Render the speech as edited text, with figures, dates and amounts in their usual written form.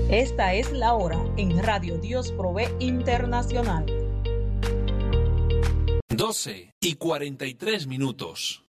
Esta es la hora en Radio Dios Provee Internacional. 12:43.